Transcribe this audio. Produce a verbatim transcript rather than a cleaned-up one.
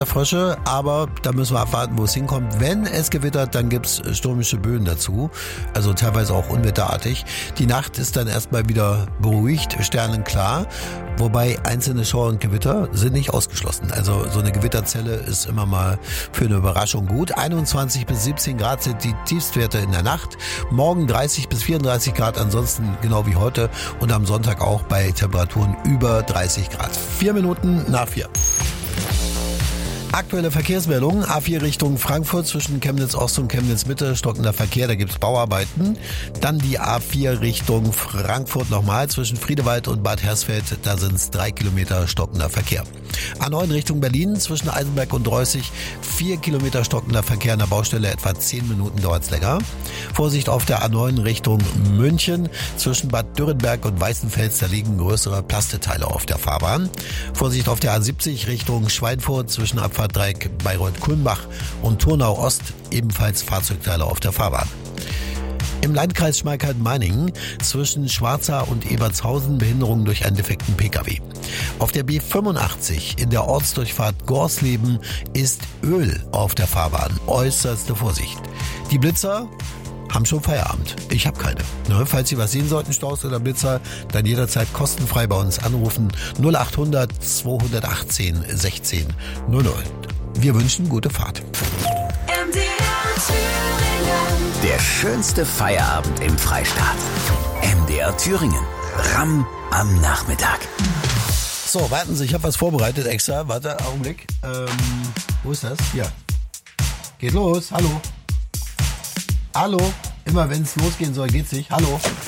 Gewitterfrösche, aber da müssen wir abwarten, wo es hinkommt. Wenn es gewittert, dann gibt's stürmische Böen dazu, also teilweise auch unwetterartig. Die Nacht ist dann erstmal wieder beruhigt, sternenklar, wobei einzelne Schauer und Gewitter sind nicht ausgeschlossen. Also so eine Gewitterzelle ist immer mal für eine Überraschung gut. einundzwanzig bis siebzehn Grad sind die Tiefstwerte in der Nacht. Morgen dreißig bis vierunddreißig Grad, ansonsten genau wie heute und am Sonntag auch bei Temperaturen über dreißig Grad. Vier Minuten nach vier. Aktuelle Verkehrsmeldungen. A vier Richtung Frankfurt zwischen Chemnitz Ost und Chemnitz Mitte, stockender Verkehr, da gibt's Bauarbeiten. Dann die A vier Richtung Frankfurt nochmal zwischen Friedewald und Bad Hersfeld, da sind's drei Kilometer stockender Verkehr. A neun Richtung Berlin zwischen Eisenberg und Reußig, vier Kilometer stockender Verkehr an der Baustelle, etwa zehn Minuten dauert's länger. Vorsicht auf der A neun Richtung München zwischen Bad Dürrenberg und Weißenfels, da liegen größere Plasteteile auf der Fahrbahn. Vorsicht auf der A siebzig Richtung Schweinfurt zwischen Abfahrtdreieck Bayreuth-Kulmbach und Turnau Ost, ebenfalls Fahrzeugteile auf der Fahrbahn. Im Landkreis Schmalkalden-Meiningen zwischen Schwarza und Ebertshausen Behinderungen durch einen defekten Pkw. Auf der B fünfundachtzig in der Ortsdurchfahrt Gorsleben ist Öl auf der Fahrbahn. Äußerste Vorsicht. Die Blitzer haben schon Feierabend. Ich habe keine. Ne? Falls Sie was sehen sollten, Staus oder Blitzer, dann jederzeit kostenfrei bei uns anrufen. null acht hundert zweihundertachtzehn sechzehn null null. Wir wünschen gute Fahrt. Der schönste Feierabend im Freistaat. M D R Thüringen. Ramm am Nachmittag. So, warten Sie, ich habe was vorbereitet extra. Warte, Augenblick. Ähm, wo ist das? Hier. Geht los. Hallo. Hallo. Immer wenn es losgehen soll, geht's nicht. Hallo.